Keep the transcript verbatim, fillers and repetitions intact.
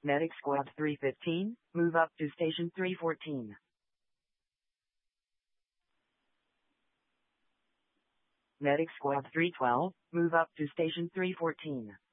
Medic Squad three fifteen, move up to Station three fourteen. Medic Squad three twelve, move up to Station three fourteen.